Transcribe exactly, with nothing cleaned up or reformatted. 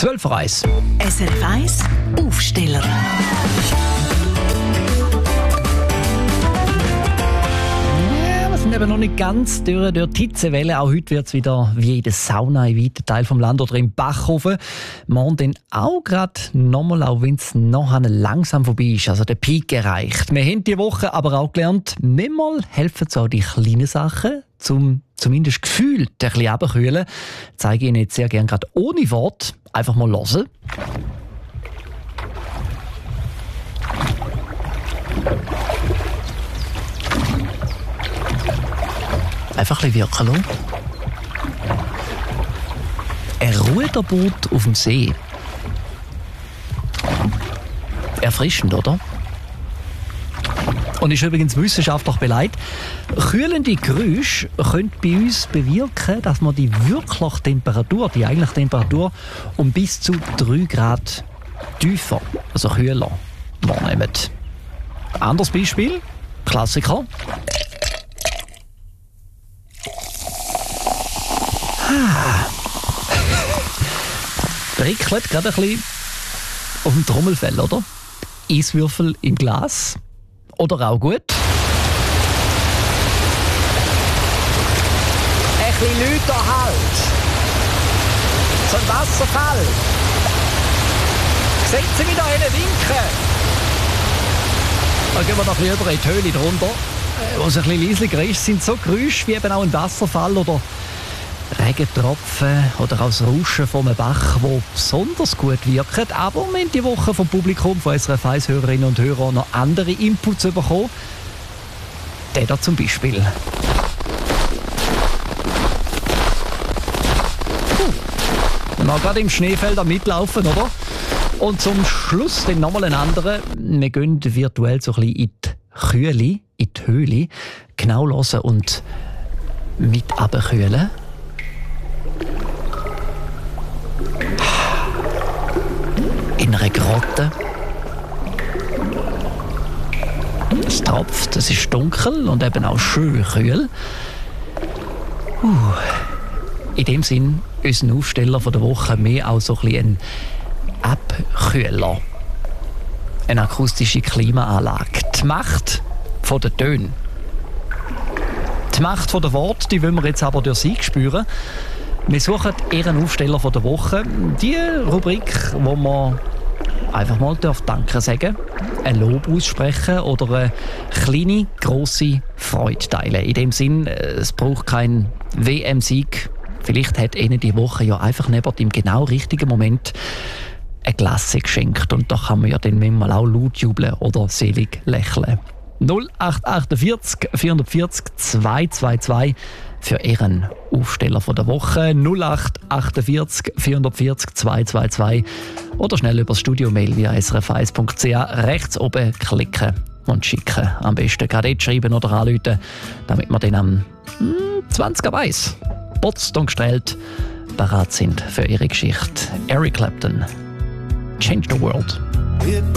zwölf Uhr eins. S R F eins Aufsteller. Wir sind eben noch nicht ganz durch, durch die Hitzewelle. Auch heute wird es wieder wie in der Sauna in weiten Teil vom Land oder im Bachhofen. Morgen dann auch gerade nochmal, auch wenn es noch langsam vorbei ist, also der Peak erreicht. Wir haben diese Woche aber auch gelernt, manchmal helfen so die kleinen Sachen, zum zumindest gefühlt ein bisschen runterkühlen. Ich zeige Ihnen jetzt sehr gerne gerade ohne Wort. Einfach mal hören. Einfach ein bisschen wirken lassen. Ein Ruderboot auf dem See. Erfrischend, oder? Und ist übrigens wissenschaftlich beleidigt. Kühlende Geräusche können bei uns bewirken, dass man die wirkliche Temperatur, die eigentliche Temperatur, um bis zu drei Grad tiefer, also kühler, wahrnehmen. Anderes Beispiel, Klassiker. Ah. Prickelt gerade ein bisschen auf dem Trommelfell, oder? Eiswürfel im Glas. Oder auch gut. Ein bisschen lauter halt. So ein Wasserfall. Sehen Sie wieder einen winken. Dann gehen wir noch ein bisschen über in die Höhle drunter. Wo es ein bisschen leislicher ist, sind so Geräusche wie eben auch ein Wasserfall oder Regentropfen oder auch das Rauschen von einem Bach, wo besonders gut wirken. Aber wir haben die Woche vom Publikum, von S R F eins Hörerinnen und Hörern noch andere Inputs bekommen. Der da zum Beispiel. Puh. Mal gerade im Schneefelder mitlaufen, oder? Und zum Schluss dann nochmal einen anderen. Wir gehen virtuell so ein bisschen in die Kühle, in die Höhle, genau hören und mit runterkühlen. In einer Grotte. Es tropft, es ist dunkel und eben auch schön kühl. Uh. In dem Sinn, unser Aufsteller von der Woche mehr auch so ein bisschen ein Abkühler. Eine akustische Klimaanlage. Die Macht von den Tönen. Die Macht von der Worte, die wollen wir jetzt aber durch Sie spüren. Wir suchen Ihren Aufsteller von der Woche. Die Rubrik, wo man einfach mal Danke sagen, ein Lob aussprechen oder eine kleine, grosse Freude teilen. In dem Sinn, es braucht keinen W M-Sieg. Vielleicht hat Ihnen die Woche ja einfach neben im genau richtigen Moment eine Glasse geschenkt. Und da kann man ja dann manchmal auch laut jubeln oder selig lächeln. null acht achtundvierzig vierundvierzig zweihundertzweiundzwanzig für Ihren Aufsteller von der Woche. null acht achtundvierzig vierundvierzig zweihundertzweiundzwanzig oder schnell über das Studio-Mail via s r f eins punkt c h rechts oben klicken und schicken. Am besten gerade jetzt schreiben oder anrufen, damit wir dann am hm, zwanzig Uhr eins putzt und gestellt bereit sind für Ihre Geschichte. Eric Clapton, Change the World.